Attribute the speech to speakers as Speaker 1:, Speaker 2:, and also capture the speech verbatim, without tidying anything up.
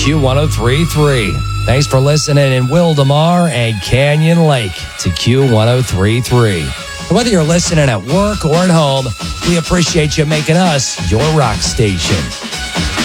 Speaker 1: Q ten thirty-three. Thanks for listening in Wildomar and Canyon Lake to Q ten thirty-three. Whether you're listening at work or at home, we appreciate you making us your rock station.